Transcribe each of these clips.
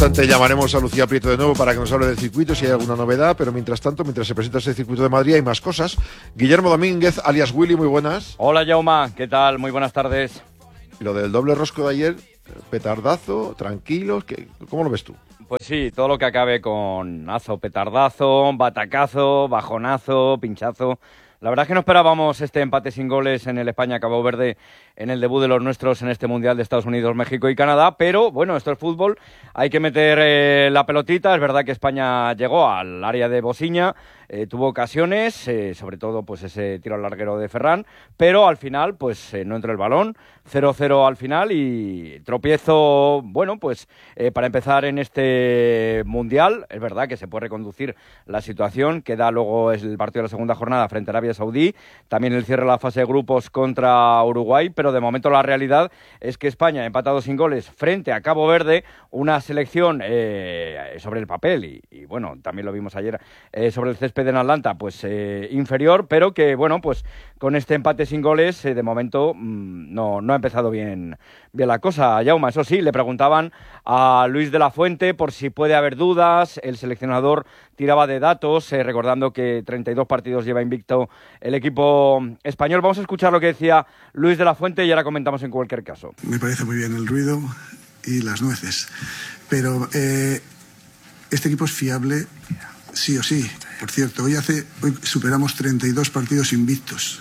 instante llamaremos a Lucía Prieto de nuevo para que nos hable del circuito, si hay alguna novedad, pero mientras tanto, mientras se presenta ese circuito de Madrid, hay más cosas. Guillermo Domínguez, alias Willy, muy buenas. Hola, Jaume, ¿qué tal? Muy buenas tardes. Y lo del doble rosco de ayer, petardazo, tranquilos, ¿cómo lo ves tú? Pues sí, todo lo que acabe con azo, petardazo, batacazo, bajonazo, pinchazo. La verdad es que no esperábamos este empate sin goles en el España-Cabo Verde en el debut de los nuestros en este Mundial de Estados Unidos, México y Canadá, pero bueno, esto es fútbol, hay que meter la pelotita. Es verdad que España llegó al área de Bosiña, tuvo ocasiones, sobre todo pues ese tiro al larguero de Ferran, pero al final pues no entró el balón, 0-0 al final y tropiezo, bueno, pues para empezar en este Mundial. Es verdad que se puede reconducir la situación, queda luego el partido de la segunda jornada frente a Arabia Saudí, también el cierre de la fase de grupos contra Uruguay, pero de momento la realidad es que España ha empatado sin goles frente a Cabo Verde, una selección sobre el papel y bueno, también lo vimos ayer sobre el césped en Atlanta, pues inferior, pero que bueno, pues con este empate sin goles de momento no ha empezado bien la cosa. Jaume, eso sí, le preguntaban a Luis de la Fuente por si puede haber dudas, el seleccionador tiraba de datos, recordando que 32 partidos lleva invicto el equipo español. Vamos a escuchar lo que decía Luis de la Fuente y ahora comentamos en cualquier caso. Me parece muy bien el ruido y las nueces, pero este equipo es fiable sí o sí. Por cierto, hoy superamos 32 partidos invictos.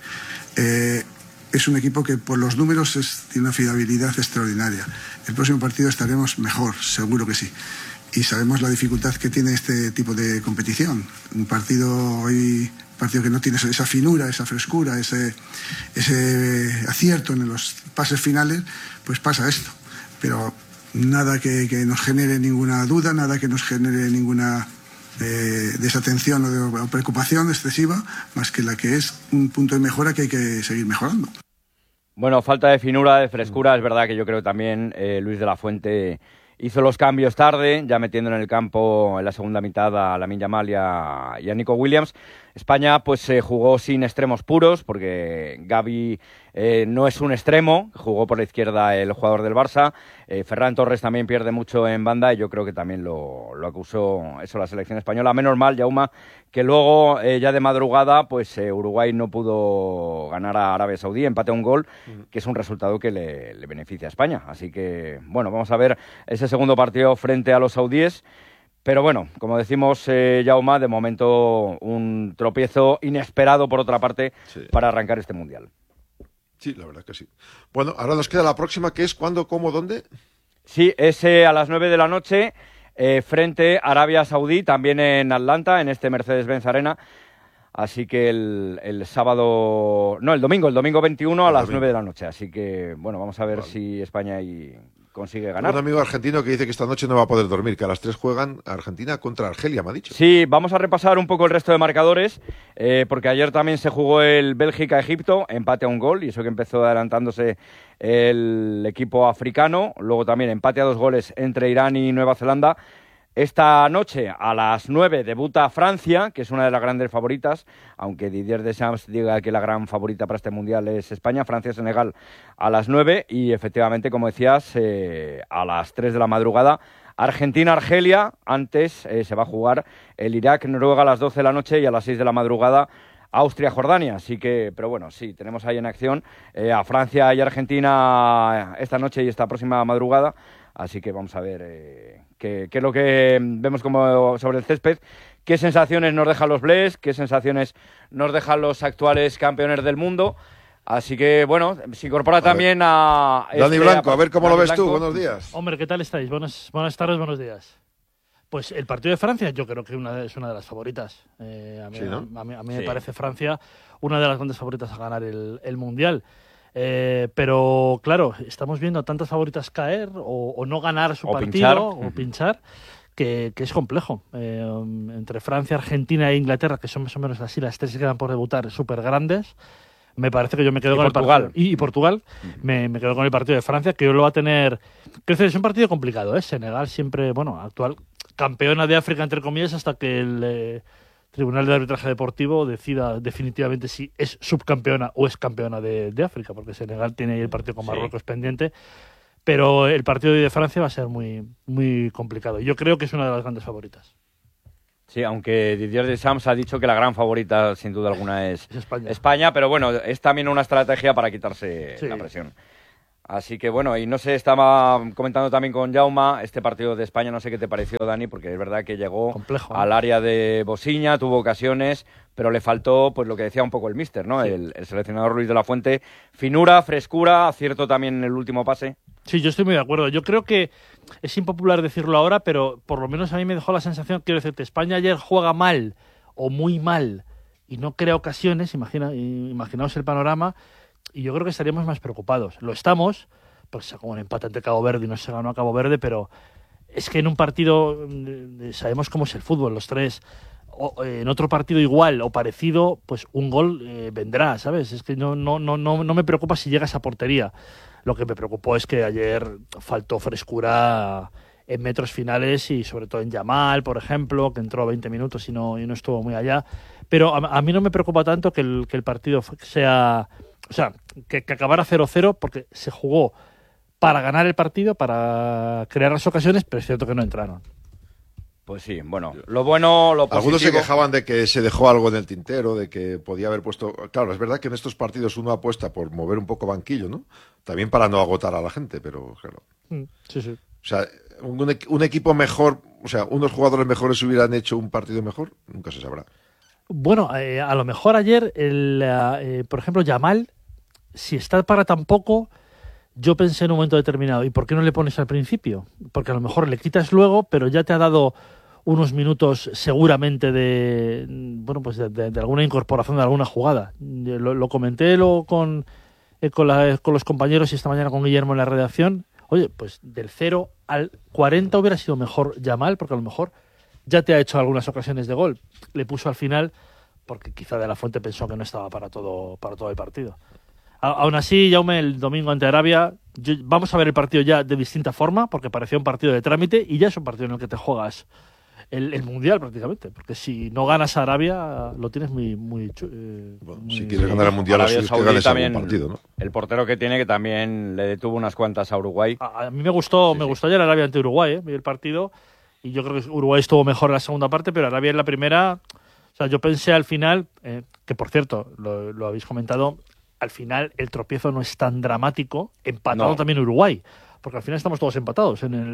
Es un equipo que por los números tiene una fiabilidad extraordinaria. El próximo partido estaremos mejor, seguro que sí. Y sabemos la dificultad que tiene este tipo de competición. Un partido que no tiene esa finura, esa frescura, ese acierto en los pases finales, pues pasa esto. Pero nada que nos genere ninguna duda, nada que nos genere ninguna desatención o preocupación excesiva, más que la que es un punto de mejora que hay que seguir mejorando. Bueno, falta de finura, de frescura. Es verdad que yo creo que también Luis de la Fuente hizo los cambios tarde, ya metiendo en el campo en la segunda mitad a Lamine Yamal y a Nico Williams. España pues jugó sin extremos puros, porque Gavi no es un extremo, jugó por la izquierda el jugador del Barça. Ferran Torres también pierde mucho en banda y yo creo que también lo acusó eso la selección española. Menos mal, Jaume, que luego ya de madrugada pues Uruguay no pudo ganar a Arabia Saudí, empate a un gol, que es un resultado que le beneficia a España. Así que bueno, vamos a ver ese segundo partido frente a los saudíes. Pero bueno, como decimos, Jaume, de momento un tropiezo inesperado, por otra parte, sí, para arrancar este Mundial. Sí, la verdad que sí. Bueno, ahora nos queda la próxima, que es ¿cuándo, cómo, dónde? Sí, es a las 9 de la noche, frente a Arabia Saudí, también en Atlanta, en este Mercedes-Benz Arena. Así que el domingo 21 a las 9 de la noche. Así que, bueno, vamos a ver si España consigue ganar. Un amigo argentino que dice que esta noche no va a poder dormir, que a las 3 juegan Argentina contra Argelia, me ha dicho. Sí, vamos a repasar un poco el resto de marcadores, porque ayer también se jugó el Bélgica-Egipto, empate a un gol, y eso que empezó adelantándose el equipo africano. Luego también empate a 2 goles entre Irán y Nueva Zelanda. Esta noche, a las 9, debuta Francia, que es una de las grandes favoritas, aunque Didier Deschamps diga que la gran favorita para este Mundial es España. Francia-Senegal a las 9 y, efectivamente, como decías, a las 3 de la madrugada, Argentina-Argelia. Antes se va a jugar el Irak-Noruega a las 12 de la noche y a las 6 de la madrugada Austria-Jordania. Así que, pero bueno, sí, tenemos ahí en acción a Francia y Argentina esta noche y esta próxima madrugada. Así que vamos a ver qué es lo que vemos como sobre el césped, qué sensaciones nos dejan los Blés, qué sensaciones nos dejan los actuales campeones del mundo. Así que, bueno, se incorpora también a Dani Blanco, a ver cómo lo ves tú. Buenos días. Hombre, ¿qué tal estáis? Buenas tardes, buenos días. Pues el partido de Francia yo creo que es una de las favoritas. A mí, ¿sí, no? a mí me parece Francia una de las grandes favoritas a ganar el Mundial. Pero claro, estamos viendo a tantas favoritas caer o no ganar su partido o pinchar, que es complejo. Entre Francia, Argentina e Inglaterra, que son más o menos así las tres que quedan por debutar, súper grandes. Me parece que yo me quedo con Portugal. el partido. Y Portugal, me quedo con el partido de Francia, que yo lo va a tener. Es un partido complicado, ¿eh? Senegal siempre, actual campeona de África, entre comillas, hasta que el Tribunal de Arbitraje Deportivo decida definitivamente si es subcampeona o es campeona de África, porque Senegal tiene ahí el partido con Marruecos pendiente. pero el partido de Francia va a ser muy, muy complicado. Yo creo que es una de las grandes favoritas. Sí, aunque Didier Deschamps ha dicho que la gran favorita, sin duda alguna, es España. Pero bueno, es también una estrategia para quitarse la presión. Así que bueno, y no sé, estaba comentando también con Jauma este partido de España, no sé qué te pareció, Dani, porque es verdad que llegó complejo, al área de Bosiña, tuvo ocasiones, pero le faltó pues lo que decía un poco el míster, ¿no? Sí. El seleccionador Luis de la Fuente, finura, frescura, acierto también en el último pase. Sí, yo estoy muy de acuerdo. Yo creo que es impopular decirlo ahora, pero por lo menos a mí me dejó la sensación, quiero decirte, España ayer juega mal o muy mal y no crea ocasiones, imaginaos el panorama, y yo creo que estaríamos más preocupados. Lo estamos, porque se sacó un empate ante Cabo Verde y no se ganó a Cabo Verde, pero es que en un partido sabemos cómo es el fútbol, los tres. En otro partido igual o parecido, pues un gol vendrá, ¿sabes? Es que no me preocupa si llega a esa portería. Lo que me preocupó es que ayer faltó frescura en metros finales y sobre todo en Yamal, por ejemplo, que entró 20 minutos y no estuvo muy allá. Pero a mí no me preocupa tanto que el partido sea... O sea, que acabara 0-0 porque se jugó para ganar el partido, para crear las ocasiones, pero es cierto que no entraron. Pues sí, bueno, lo bueno, lo positivo... Algunos se quejaban de que se dejó algo en el tintero, de que podía haber puesto... Claro, es verdad que en estos partidos uno apuesta por mover un poco banquillo, ¿no? También para no agotar a la gente, pero claro. Sí. O sea, un equipo mejor, o sea, unos jugadores mejores hubieran hecho un partido mejor, nunca se sabrá. Bueno, a lo mejor ayer, por ejemplo, Yamal, si está para tan poco, yo pensé en un momento determinado, ¿y por qué no le pones al principio? Porque a lo mejor le quitas luego, pero ya te ha dado unos minutos seguramente de alguna incorporación de alguna jugada. Lo comenté con los compañeros y esta mañana con Guillermo en la redacción. Oye, pues del 0 al 40 hubiera sido mejor Yamal, porque a lo mejor ya te ha hecho algunas ocasiones de gol. Le puso al final porque quizá De la Fuente pensó que no estaba para todo el partido. Aún así, Jaume, el domingo ante Arabia, vamos a ver el partido ya de distinta forma, porque parecía un partido de trámite y ya es un partido en el que te juegas el Mundial prácticamente, porque si no ganas a Arabia lo tienes muy si quieres ganar el Mundial, así es que ganes algún partido, ¿no? El portero que tiene, que también le detuvo unas cuantas a Uruguay. A mí me gustó ayer Arabia ante Uruguay, vi el partido y yo creo que Uruguay estuvo mejor en la segunda parte, pero Arabia en la primera, o sea, yo pensé al final, que por cierto, lo habéis comentado, al final el tropiezo no es tan dramático, empatado también Uruguay, porque al final estamos todos empatados en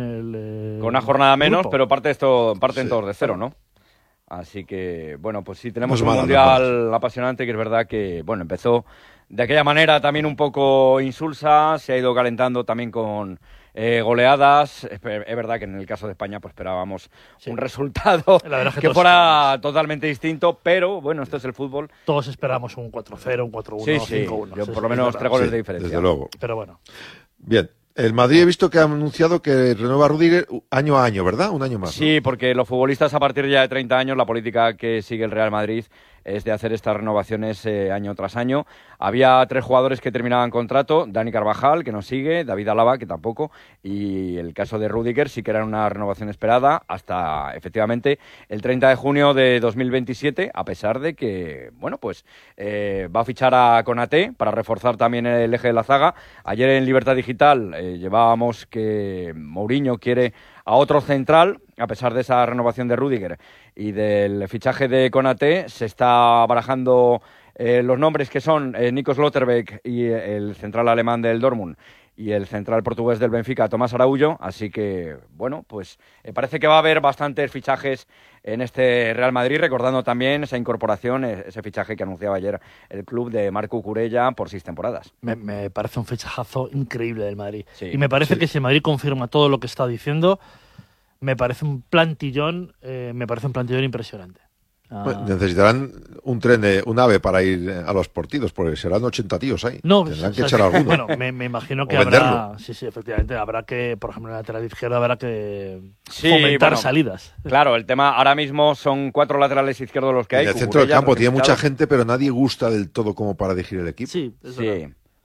el con una jornada menos, grupo. pero parten todos de cero, ¿no? Así que, bueno, pues sí, tenemos un mundial apasionante, que es verdad que, bueno, empezó de aquella manera también un poco insulsa, se ha ido calentando también con goleadas. Es verdad que en el caso de España pues esperábamos un resultado que fuera totalmente distinto, pero bueno, esto es el fútbol. Todos esperamos un 4-0, un 4-1, 5-1. Yo por lo menos 3 goles de diferencia. Desde luego. Pero bueno. Bien. El Madrid he visto que ha anunciado que renueva a Rüdiger año a año, ¿verdad? Un año más. Sí, ¿no? porque los futbolistas a partir ya de 30 años, la política que sigue el Real Madrid es de hacer estas renovaciones año tras año. Había 3 jugadores que terminaban contrato: Dani Carvajal, que no sigue, David Alaba, que tampoco, y el caso de Rüdiger sí que era una renovación esperada hasta, efectivamente, el 30 de junio de 2027, a pesar de que, bueno, pues va a fichar a Konaté para reforzar también el eje de la zaga. Ayer en Libertad Digital llevábamos que Mourinho quiere a otro central, a pesar de esa renovación de Rüdiger y del fichaje de Konaté. Se está barajando los nombres que son Nico Schlotterbeck y el central alemán del Dortmund y el central portugués del Benfica, Tomás Araújo. Así que, bueno, pues parece que va a haber bastantes fichajes en este Real Madrid, recordando también esa incorporación, ese fichaje que anunciaba ayer el club de Marco Curella por 6 temporadas. Me parece un fichajazo increíble del Madrid. Sí, y me parece que si el Madrid confirma todo lo que está diciendo, me parece un plantillón impresionante. Necesitarán un ave para ir a los partidos, porque serán 80 tíos ahí. No, tendrán que echar alguno. Bueno, me imagino que habrá... Sí, efectivamente, habrá que, por ejemplo, en la lateral izquierda habrá que fomentar salidas. Claro, el tema ahora mismo son 4 laterales izquierdos los que hay. En el centro del campo tiene mucha gente, pero nadie gusta del todo como para dirigir el equipo. Sí, es verdad.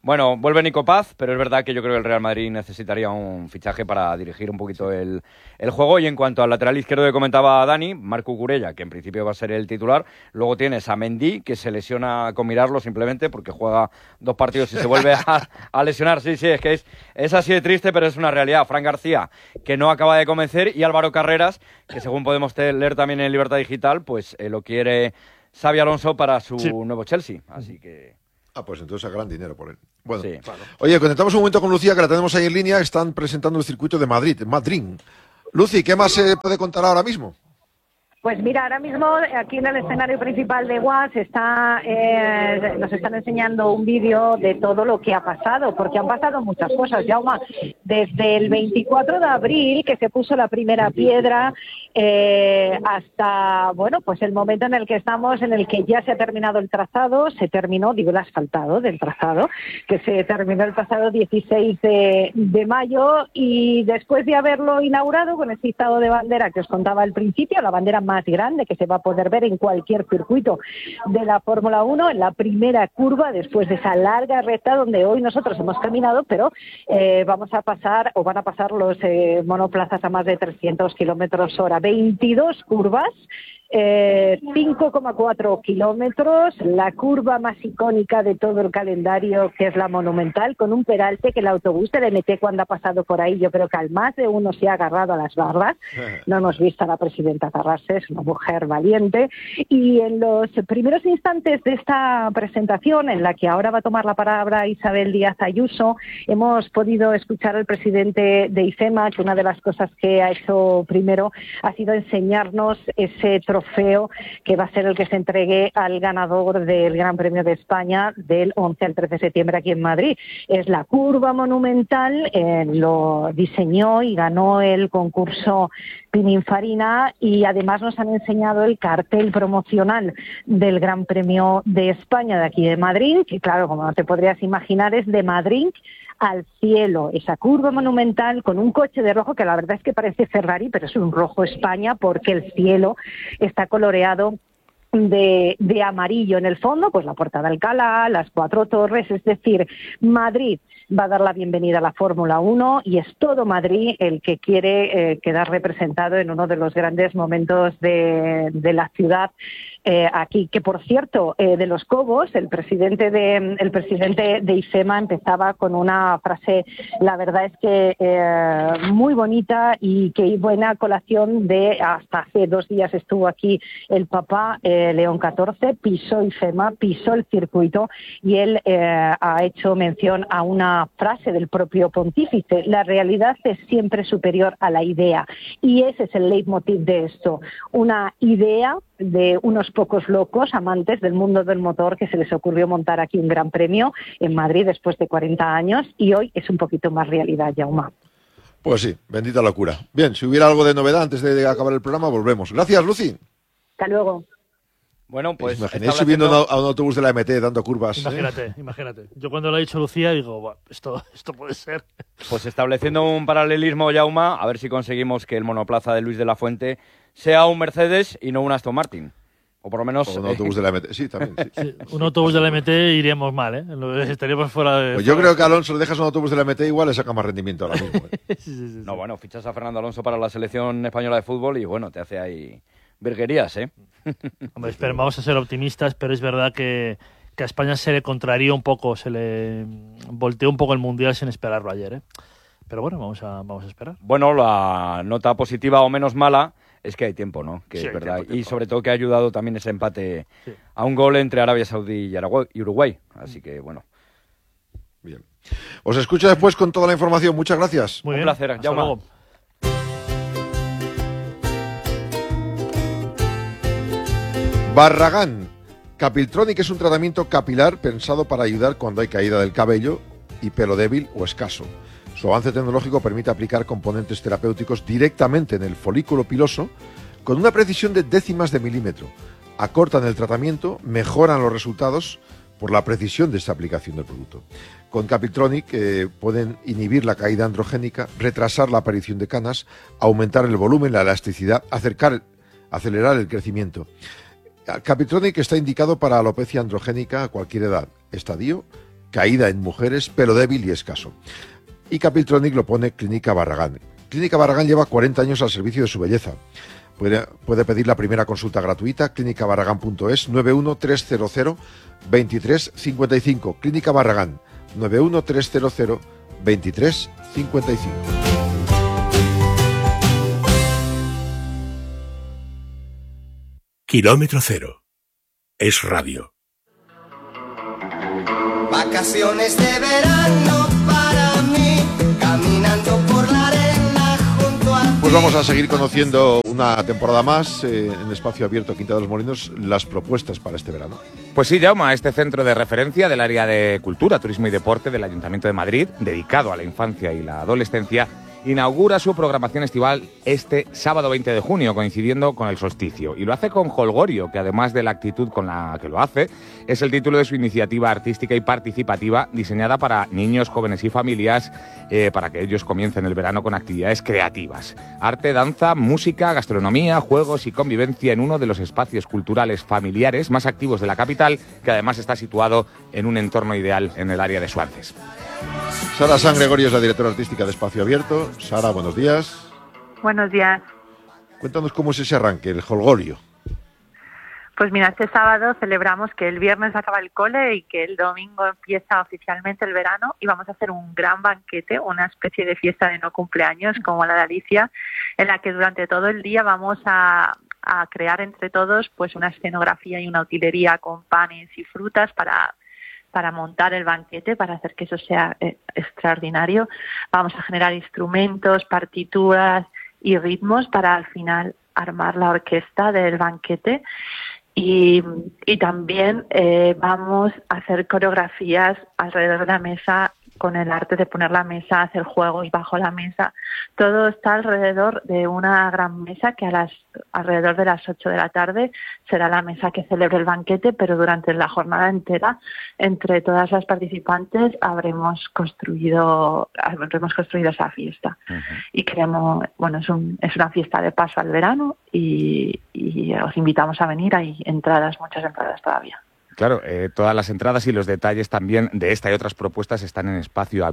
Bueno, vuelve Nico Paz, pero es verdad que yo creo que el Real Madrid necesitaría un fichaje para dirigir un poquito el juego. Y en cuanto al lateral izquierdo que comentaba Dani, Marco Cucurella, que en principio va a ser el titular. Luego tienes a Mendy, que se lesiona con mirarlo simplemente porque juega 2 partidos y se vuelve a lesionar. Sí, es que es así de triste, pero es una realidad. Fran García, que no acaba de convencer, y Álvaro Carreras, que según podemos leer también en Libertad Digital, pues lo quiere Xabi Alonso para su nuevo Chelsea. Así que... Pues entonces a gran dinero por él. Bueno, sí, claro. Oye, conectamos un momento con Lucía, que la tenemos ahí en línea. Están presentando el circuito de Madrid. Lucy, ¿qué más se puede contar ahora mismo? Pues mira, ahora mismo aquí en el escenario principal de UAS nos están enseñando un vídeo de todo lo que ha pasado, porque han pasado muchas cosas, Jaume. Desde el 24 de abril, que se puso la primera piedra, hasta, bueno, pues el momento en el que estamos, en el que ya se ha terminado el trazado, el asfaltado del trazado, que se terminó el pasado 16 de mayo, y después de haberlo inaugurado con ese izado de bandera que os contaba al principio, la bandera más grande que se va a poder ver en cualquier circuito de la Fórmula 1, en la primera curva, después de esa larga recta donde hoy nosotros hemos caminado, pero van a pasar los monoplazas a más de 300 kilómetros hora, 22 curvas, 5,4 kilómetros, la curva más icónica de todo el calendario, que es la Monumental, con un peralte que el autobús del MT, cuando ha pasado por ahí, yo creo que al más de uno se ha agarrado a las barras. No hemos visto a la presidenta agarrarse, es una mujer valiente. Y en los primeros instantes de esta presentación, en la que ahora va a tomar la palabra Isabel Díaz Ayuso, hemos podido escuchar al presidente de IFEMA, que una de las cosas que ha hecho primero ha sido enseñarnos ese trofeo que va a ser el que se entregue al ganador del Gran Premio de España del 11 al 13 de septiembre aquí en Madrid. Es la curva monumental, lo diseñó y ganó el concurso Pininfarina, y además nos han enseñado el cartel promocional del Gran Premio de España de aquí de Madrid, que claro, como no te podrías imaginar, es de Madrid al cielo, esa curva monumental con un coche de rojo que la verdad es que parece Ferrari, pero es un rojo España porque el cielo está coloreado de amarillo. En el fondo, pues la Puerta de Alcalá, las 4 torres, es decir, Madrid va a dar la bienvenida a la Fórmula 1 y es todo Madrid el que quiere quedar representado en uno de los grandes momentos de la ciudad aquí, que por cierto, de los Cobos, el presidente de IFEMA empezaba con una frase, la verdad es que muy bonita, y que buena colación de hasta hace 2 días estuvo aquí el Papa León XIV, pisó IFEMA, pisó el circuito, y él ha hecho mención a una frase del propio pontífice: la realidad es siempre superior a la idea, y ese es el leitmotiv de esto, una idea de unos pocos locos amantes del mundo del motor que se les ocurrió montar aquí un gran premio en Madrid después de 40 años, y hoy es un poquito más realidad, Jaume. Pues sí, bendita locura. Bien, si hubiera algo de novedad antes de acabar el programa, volvemos. Gracias, Lucy. Hasta luego. Bueno, pues imagináis subiendo a un autobús de la MT dando curvas. Imagínate. Yo cuando lo ha dicho Lucía digo, esto puede ser. Pues estableciendo un paralelismo, Jaume, a ver si conseguimos que el monoplaza de Luis de la Fuente sea un Mercedes y no un Aston Martin. O por lo menos... O un autobús de la MT, sí, también. Sí. Un autobús de la MT iríamos mal, ¿eh? Estaríamos fuera de... Pues yo creo que a Alonso le dejas un autobús de la MT, igual le saca más rendimiento ahora mismo. Sí. No, bueno, fichas a Fernando Alonso para la selección española de fútbol y bueno, te hace ahí virguerías, ¿eh? Hombre, vamos a ser optimistas, pero es verdad que a España se le contraría un poco, se le volteó un poco el Mundial sin esperarlo ayer, ¿eh? Pero bueno, vamos a esperar. Bueno, la nota positiva o menos mala es que hay tiempo, ¿no? Que sí, es verdad. Tiempo. Y sobre todo que ha ayudado también ese empate a un gol entre Arabia Saudí y Uruguay. Así que, bueno. Bien. Os escucho después con toda la información. Muchas gracias. Un placer. Hasta luego. Barragán. Capiltronic es un tratamiento capilar pensado para ayudar cuando hay caída del cabello y pelo débil o escaso. Su avance tecnológico permite aplicar componentes terapéuticos directamente en el folículo piloso con una precisión de décimas de milímetro. Acortan el tratamiento, mejoran los resultados por la precisión de esta aplicación del producto. Con Capiltronic pueden inhibir la caída androgénica, retrasar la aparición de canas, aumentar el volumen, la elasticidad, acelerar el crecimiento. Capiltronic está indicado para alopecia androgénica a cualquier edad, estadio caída en mujeres, pelo débil y escaso. Y Capiltronic lo pone Clínica Barragán. Clínica Barragán lleva 40 años al servicio de su belleza. Puede pedir la primera consulta gratuita, clínicabarragán.es, 913002355. Clínica Barragán, 913002355. Kilómetro Cero. Es radio. Vacaciones de verano para mí, caminando por la arena junto a ti. Pues vamos a seguir conociendo una temporada más en Espacio Abierto Quinta de los Molinos las propuestas para este verano. Pues sí, Jaume, este centro de referencia del área de Cultura, Turismo y Deporte del Ayuntamiento de Madrid, dedicado a la infancia y la adolescencia, inaugura su programación estival este sábado 20 de junio, coincidiendo con el solsticio. Y lo hace con jolgorio, que además de la actitud con la que lo hace, es el título de su iniciativa artística y participativa diseñada para niños, jóvenes y familias, para que ellos comiencen el verano con actividades creativas. Arte, danza, música, gastronomía, juegos y convivencia en uno de los espacios culturales familiares más activos de la capital, que además está situado en un entorno ideal en el área de Suances. Sara San Gregorio es la directora artística de Espacio Abierto. Sara, buenos días. Buenos días. Cuéntanos cómo es ese arranque, el jolgorio. Pues mira, este sábado celebramos que el viernes acaba el cole y que el domingo empieza oficialmente el verano y vamos a hacer un gran banquete, una especie de fiesta de no cumpleaños como la de Alicia, en la que durante todo el día vamos a crear entre todos pues una escenografía y una utilería con panes y frutas para montar el banquete, para hacer que eso sea extraordinario. Vamos a generar instrumentos, partituras y ritmos para al final armar la orquesta del banquete. Y también vamos a hacer coreografías alrededor de la mesa con el arte de poner la mesa, hacer juegos bajo la mesa. Todo está alrededor de una gran mesa que alrededor de las 8 de la tarde será la mesa que celebre el banquete, pero durante la jornada entera, entre todas las participantes, habremos construido esa fiesta. Uh-huh. Y creemos, es una fiesta de paso al verano y os invitamos a venir. Hay muchas entradas todavía. Claro, todas las entradas y los detalles también de esta y otras propuestas están en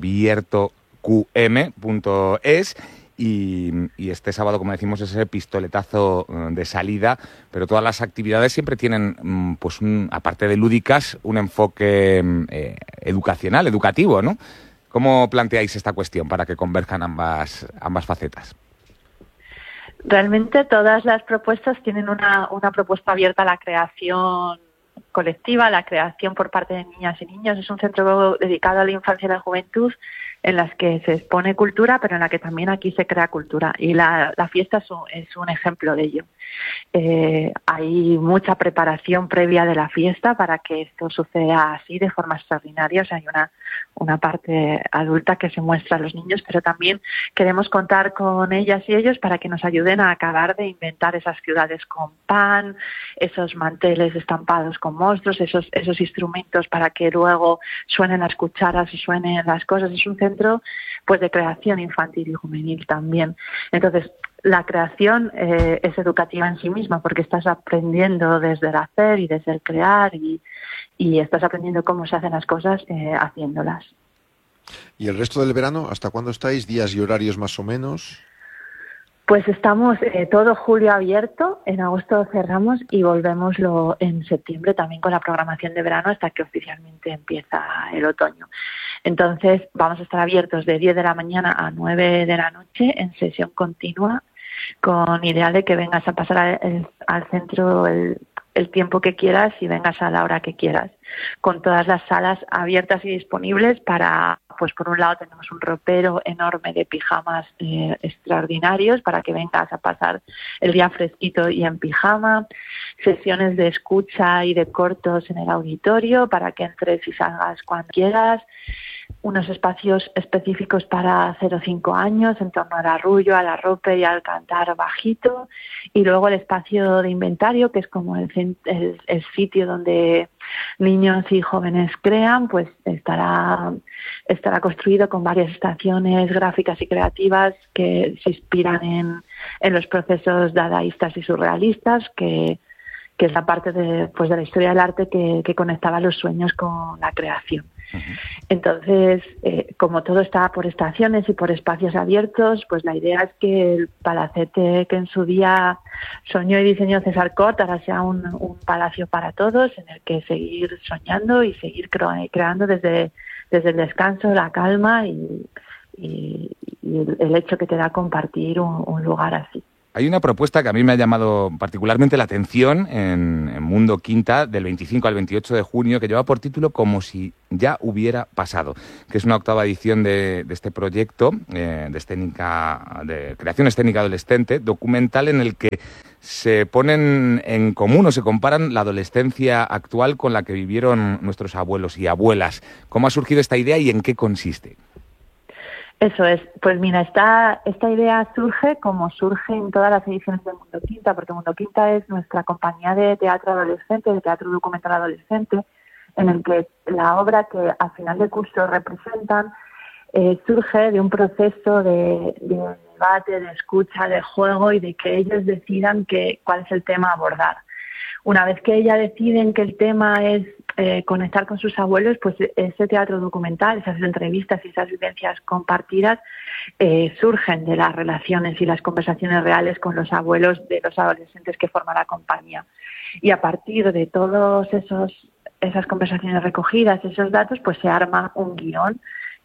espacioabiertoqm.es y este sábado, como decimos, es ese pistoletazo de salida, pero todas las actividades siempre tienen, aparte de lúdicas, un enfoque educativo, ¿no? ¿Cómo planteáis esta cuestión para que converjan ambas facetas? Realmente todas las propuestas tienen una propuesta abierta a la creación colectiva, la creación por parte de niñas y niños. Es un centro dedicado a la infancia y la juventud en las que se expone cultura, pero en la que también aquí se crea cultura. Y la fiesta es un ejemplo de ello. Hay mucha preparación previa de la fiesta para que esto suceda así de forma extraordinaria. O sea, hay una parte adulta que se muestra a los niños, pero también queremos contar con ellas y ellos para que nos ayuden a acabar de inventar esas ciudades con pan, esos manteles estampados con monstruos, esos instrumentos para que luego suenen las cucharas y suenen las cosas. Es un centro pues de creación infantil y juvenil también. Entonces, la creación es educativa en sí misma porque estás aprendiendo desde el hacer y desde el crear y estás aprendiendo cómo se hacen las cosas haciéndolas. ¿Y el resto del verano, hasta cuándo estáis? ¿Días y horarios más o menos? Pues estamos todo julio abierto, en agosto cerramos y volvemos en septiembre también con la programación de verano hasta que oficialmente empieza el otoño. Entonces vamos a estar abiertos de 10 de la mañana a 9 de la noche en sesión continua, con idea de que vengas a pasar al centro el tiempo que quieras y vengas a la hora que quieras, con todas las salas abiertas y disponibles para, pues por un lado tenemos un ropero enorme de pijamas extraordinarios para que vengas a pasar el día fresquito y en pijama, sesiones de escucha y de cortos en el auditorio para que entres y salgas cuando quieras, unos espacios específicos para 0-5 años en torno al arrullo, al arrope y al cantar bajito, y luego el espacio de inventario, que es como el sitio donde niños y jóvenes crean, pues estará construido con varias estaciones gráficas y creativas que se inspiran en los procesos dadaístas y surrealistas, que es la parte de la historia del arte que conectaba los sueños con la creación. Entonces, como todo está por estaciones y por espacios abiertos, pues la idea es que el palacete que en su día soñó y diseñó César Cort ahora sea un palacio para todos, en el que seguir soñando y seguir creando desde el descanso, la calma y el hecho que te da compartir un lugar así. Hay una propuesta que a mí me ha llamado particularmente la atención en Mundo Quinta del 25 al 28 de junio, que lleva por título Como si ya hubiera pasado, que es una octava edición de este proyecto de creación escénica adolescente, documental en el que se ponen en común o se comparan la adolescencia actual con la que vivieron nuestros abuelos y abuelas. ¿Cómo ha surgido esta idea y en qué consiste? Eso es. Pues mira, esta idea surge como surge en todas las ediciones de Mundo Quinta, porque Mundo Quinta es nuestra compañía de teatro adolescente, de teatro documental adolescente, en el que la obra que al final de curso representan surge de un proceso de debate, de escucha, de juego y de que ellos decidan cuál es el tema a abordar. Una vez que ellas deciden que el tema es conectar con sus abuelos, pues ese teatro documental, esas entrevistas y esas vivencias compartidas surgen de las relaciones y las conversaciones reales con los abuelos de los adolescentes que forman la compañía. Y a partir de todas esas conversaciones recogidas, esos datos, pues se arma un guión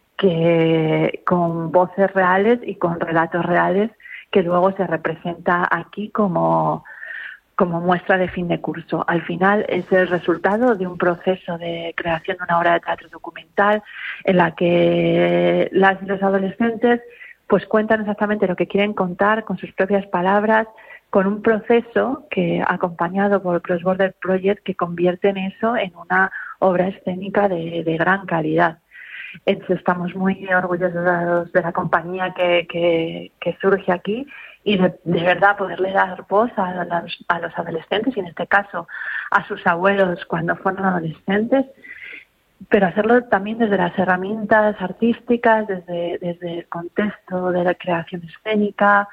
que con voces reales y con relatos reales que luego se representa aquí como muestra de fin de curso. Al final es el resultado de un proceso de creación de una obra de teatro documental en la que las y los adolescentes pues cuentan exactamente lo que quieren contar con sus propias palabras, con un proceso que acompañado por el Cross Border Project que convierte en eso en una obra escénica de gran calidad. Entonces, estamos muy orgullosos de la compañía que surge aquí y de verdad poderle dar voz a los adolescentes y en este caso a sus abuelos cuando fueron adolescentes, pero hacerlo también desde las herramientas artísticas, desde el contexto de la creación escénica,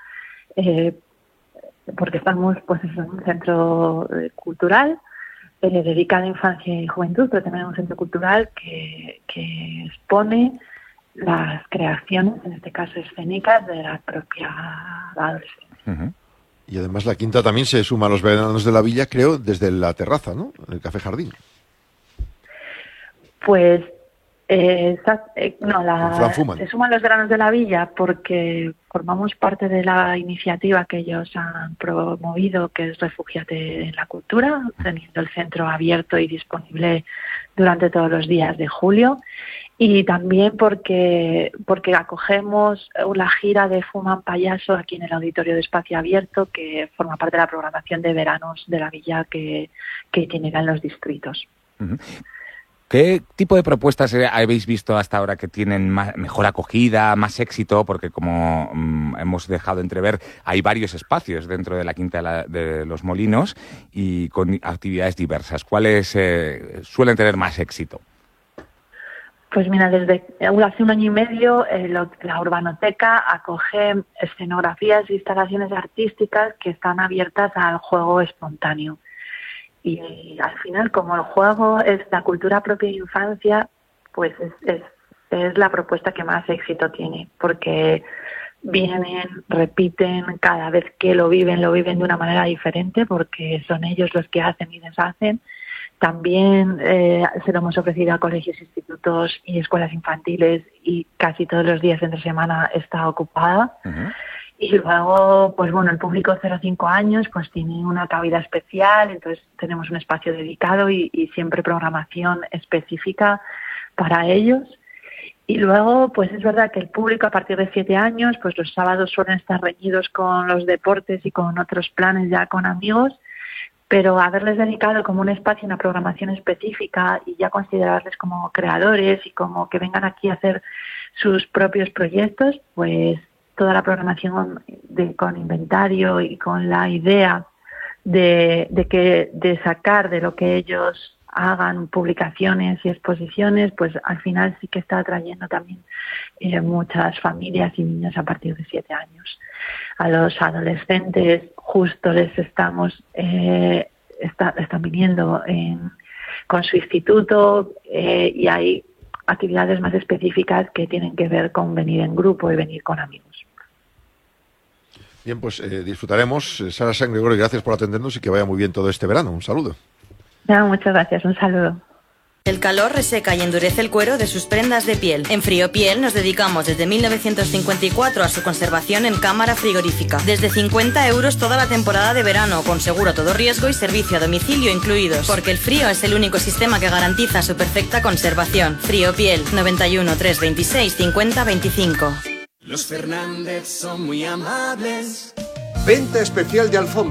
porque estamos pues en un centro cultural dedicado a infancia y juventud, pero también un centro cultural que expone las creaciones, en este caso escénicas, de la propia adolescencia. Uh-huh. Y además la Quinta también se suma a los veranos de la villa, creo, desde la terraza, ¿no? El Café Jardín. Pues se suman los veranos de la villa porque formamos parte de la iniciativa que ellos han promovido, que es Refúgiate en la Cultura, teniendo el centro abierto y disponible durante todos los días de julio. Y también porque acogemos la gira de Fuman Payaso aquí en el Auditorio de Espacio Abierto, que forma parte de la programación de veranos de la villa que tienen en los distritos. Uh-huh. ¿Qué tipo de propuestas habéis visto hasta ahora que tienen mejor acogida, más éxito? Porque como hemos dejado entrever, hay varios espacios dentro de la Quinta de los Molinos y con actividades diversas. ¿Cuáles suelen tener más éxito? Pues mira, desde hace un año y medio la Urbanoteca acoge escenografías e instalaciones artísticas que están abiertas al juego espontáneo. Y al final, como el juego es la cultura propia de infancia, pues es la propuesta que más éxito tiene, porque vienen, repiten, cada vez que lo viven de una manera diferente, porque son ellos los que hacen y deshacen. También se lo hemos ofrecido a colegios, institutos y escuelas infantiles y casi todos los días entre semana está ocupada. Uh-huh. Y luego, pues bueno, el público 0-5 años pues tiene una cabida especial, entonces tenemos un espacio dedicado y siempre programación específica para ellos. Y luego, pues es verdad que el público a partir de 7 años, pues los sábados suelen estar reñidos con los deportes y con otros planes ya con amigos, pero haberles dedicado como un espacio, una programación específica y ya considerarles como creadores y como que vengan aquí a hacer sus propios proyectos, pues toda la programación con inventario y con la idea de sacar de lo que ellos hagan publicaciones y exposiciones, pues al final sí que está atrayendo también muchas familias y niños a partir de 7 años. A los adolescentes justo les están viniendo con su instituto y hay actividades más específicas que tienen que ver con venir en grupo y venir con amigos. Bien, pues disfrutaremos. Sara San Gregorio, gracias por atendernos y que vaya muy bien todo este verano. Un saludo. Muchas gracias, un saludo. El calor reseca y endurece el cuero de sus prendas de piel. En Friopiel nos dedicamos desde 1954 a su conservación en cámara frigorífica. Desde 50 € toda la temporada de verano, con seguro a todo riesgo y servicio a domicilio incluidos. Porque el frío es el único sistema que garantiza su perfecta conservación. Friopiel, 91 326 50 25. Los Fernández son muy amables. Venta especial de alfombras.